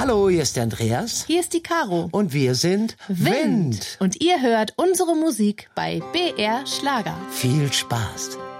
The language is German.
Hallo, hier ist der Andreas. Hier ist die Caro. Und wir sind Wind. Und ihr hört unsere Musik bei BR Schlager. Viel Spaß.